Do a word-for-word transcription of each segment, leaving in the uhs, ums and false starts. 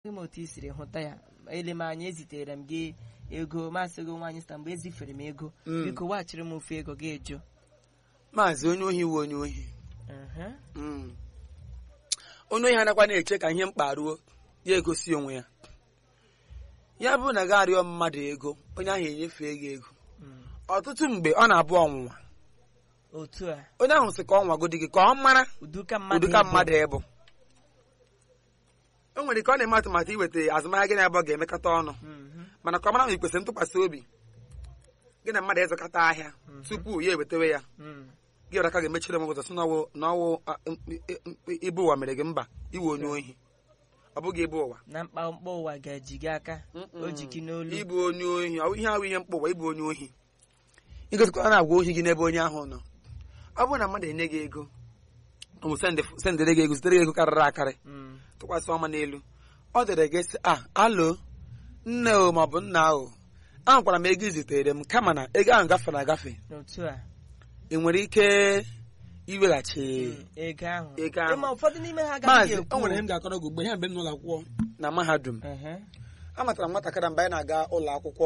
m otu i siri hụta ya ele m anya ezitere m gị ego masị gị nwaanyị sita mgbe ezifere m ego biko waghachiri m ofe ego gị ejo maazị onye ohi wu onye ohi onye ohi anakwa na-eche ka ihe mkpa ruo ya egosi onwe ya ya bụrụ na ga-arịọ mmadụ ego onye ahụ enyefee gị ego ọtụtụ mgbe ọ na-abụ ọnwụnwa otu a onye ahụ sị ka ọ nwagodi gị ka ọ mara uduka ụdịka mmadụ mmadụ ịbụ o nwere ike ọ na-eme atụmatụ iweta azụmahịa gị na-abụọ ga-emekọta ọnụ mana ka ọ mara ma ikwesịrị ntụkwasị obi gị na mmadụ ịzụkọta ahịa tupu ya ewetewe ya gị ọra ka ga-emechiri m ụzọ sị na ọwụ ibu ụwa mere gị mba iwe onye ohi ọ bụghị ibu ụwa na mkpamkpa ụwa ga-eji gị aka o ji gị n'olu ịbụ onye ohi ọ ihe ahụ ihe mkpa ụwa ịbụ onye ohi igosikwa na-agwa ohi gị n'ebe onye ahụ nọ ọ bụrụ na mmadụ enye gị ego ọ sendere gị ego zitere gị ego karịrị akarị tụkwasị ọma n'elu ọ dịrị gị sị a alo nne o maọbụ nna o ahụkwara m ego izitere m kama na ego ahụ gafere agafe otu a ị nwere ike iweghachi ego ahụ ego ahụ ịma ụfọdụ n'ime ha maazị agaghị o nwere ihe ekwu m ga-akọrọ gị ugbo ihe mgbe m n'ụlọ akwụkwọ na mahadum Ehe. amatara m nwatakịrị mgbe anyị na-aga ụlọ akwụkwọ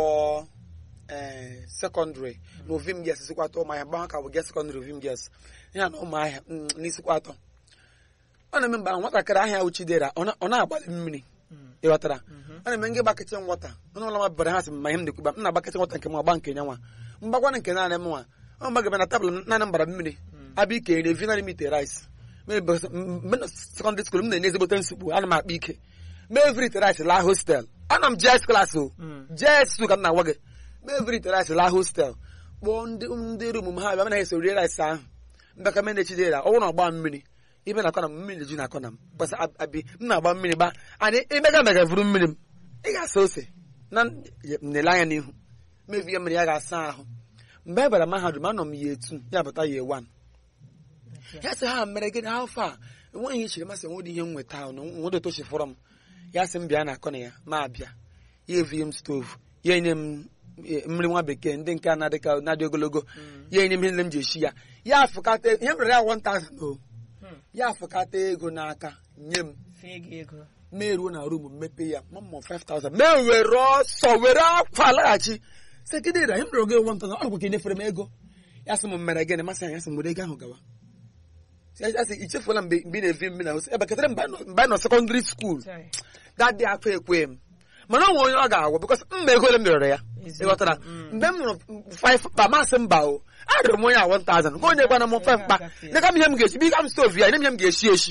ee sekọndịrị na ovim ges sikwatọ ụmụahịa mgbe ha ka bụ ges sekọndịrị ovim ges ya na ụmụahịa n'isikwatọ ọ na-eme mgbe ahụ nwatakịrị ahịa uchidera ọ na-agbalị mmiri ịghọtara ọ na-eme ngị gbakịtị nwata onye ụlọ mabara ha sị m ma ihe m na-ekwuba m na-agbakịtị nwata nke m agba nke nya nwa mgbakwana nke naanị m nwa ọ mgbaga na tabụl naanị mbara mmiri abịa ike ere vi naanị m ite rice mgbe na sekọndịrị skuul m na-enye ezigbote nsogbu ana m akpa ike mee vrite rice laa hostel ana m jes klasị o jes ka m na-agwa gị mee vrite rice laa hostel kpọọ ndị ndị rum m ha abịa mana eso rie rice ahụ mbaka me na-echidera ọ bụrụ na ọgba mmiri ibe na akọna m mmiri na-eju na akọna m kpasa abi m na-agba mmiri gba anyị imega mega vuru mmiri m ị ga-asa ose na nele anya n'ihu mevi ya mmiri ya ga-asa ahụ mgbe e bara mahadum anọ m ya etu ya bụta ya ewan ya sị ha mere gịnị afọ a enweghị ihe chere masị enwedị ihe m nweta ahụ na nwede tochifụrọ m ya sị m bịa na akọna ya ma abịa ya evie m stovu ya enye m mmiri nwa bekee ndị nke a na-adịka na-adị ogologo ya enye m ihe nle m ji eshi ya ya afụkata ihe m rere ya one thousand o ya afụkata ego n'aka nye m fee gị ego meruo na rum mmepe ya mamọ five thousand mee were ọsọ were akwa laghachi sekidera ihe m rere gị one thousand ọ gwụ nyefere m ego ya sị m mere gịnị masị ya sị m were ego ahụ gawa ya sị ichefuola mgbe mgbe ị na-evi mmiri na hosi ebe ketara mgbe anyị nọ sekọndịrị skuul dadị akwa ekwe m mana ọ nwe onye ọ ga-agwụ bịkọs mma ego ole m rere ya ịghọtara mgbe m nụrụ five mkpa masị mba o arịrị m onye a one thousand ka onye gbana m five mkpa dịka m ihe m ga-eshi bịga m stovu ya nye m ihe m ga-eshi eshi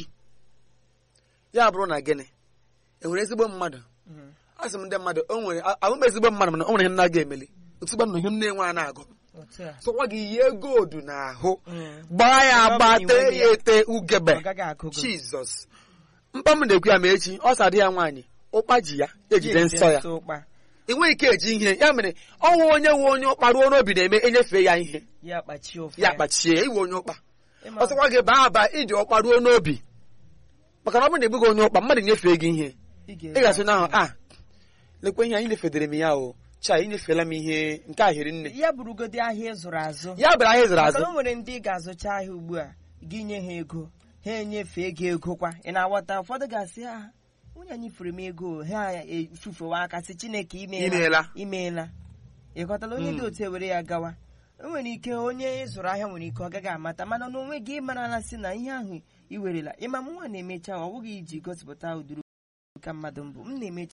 ya bụrụ na gịnị enwere ezigbo mmadụ a sị m ndị mmadụ o nwere ahụ m ezigbo mmadụ mana o nwere ihe m na-aga emeli otu na ihe m na-enwe a na-agụ sọkwa gị ihe godu n'ahụ gbaa ya agba tee ya ete ugebe Jizọs mkpa m na-ekwu ya ma echi ọ sadị ya nwaanyị ụkpa ji ya ejide nsọ ya ị nweghị ike eji ihe ya mere ọnwụ onye nwe onye ụkpa ruo n'obi na-eme enyefe ya ihe ya kpachie ya kpachie iwe onye ụkpa ọ sịkwa gị baa aba iji ọkpa ruo n'obi maka na ọ bụrụ na egbughị onye ụkpa mmadụ nyefee gị ihe ị ga-asị n'ahụ a lekwa ihe anyị nyefedere m ya o cha inyefeela m ihe nke ahịrị nne ya bụrụgodi ahịa ịzụrụ azụ ya bụrụ ahịa ịzụrụ azụ o nwere ndị ị ga-azụcha ahịa ugbu a gị nye ha ego ha enyefee gị ego kwa ị na-aghọta ụfọdụ ga-asị ha nwunye anyị furu m ego ha efufewa aka sị Chineke imeela imeela ịghọtala onye dị otu ewere ya gawa o nwere ike onye ịzụrụ ahịa nwere ike ọ gaghị amata mana n'onwe gị marala sị na ihe ahụ i werela ịma m nwa na-emecha ọ bụghị iji gosipụta ụdịrị ka mmadụ mbụ m na-emecha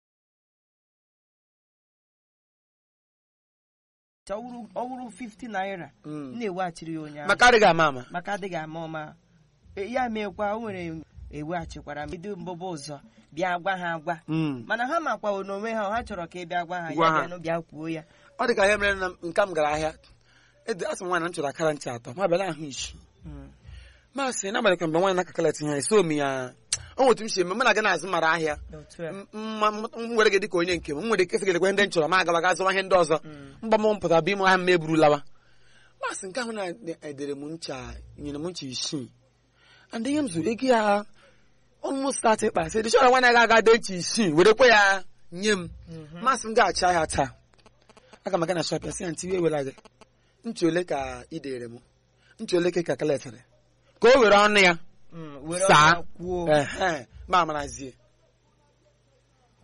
ọ wụrụ fifty naira m na-eweghachiri ya onye ahụ maka adịghị ama ama maka adịghị ama ọma ya meekwa o nwere eweghachikwara m bido mbụba ụzọ bịa gwa ha agwa mana ha makwawo n'onwe ha ha chọrọ ka ị bịa gwa ha ya bịanụ bịa kwuo ya ọ dị ka ihe mere na nke m gara ahịa asị m nwaanyị na m chọrọ akara ncha atọ ma bịala ahụ isi masị na abalị ka mgbe nwaanyị na-akakalata ihe so m ya o nwetu m si eme m na-aga n'azụ mara ahịa m were gị dị ka onye nke m nwere ike efegedekwe ndị m chọrọ ma agawa ga zụwa ihe ndị ọzọ mgba m mpụtara bụ ime ahụ m eburulawa masị nke ahụ na-edere m ncha nyere m ncha isii and ihe m zụrụ ego ya ọnụ statị kpa sị dị chọrọ nwaanyị aga aga dị ncha isii werekwe ya nye m masị m ga-achị ahịa taa aga m aga na shọpịa sị ya ntị iwe were gị ncha ole ka ị dere m ncha ole ka ị ka kaletịrị ka o were ọnụ ya saa ma amarazie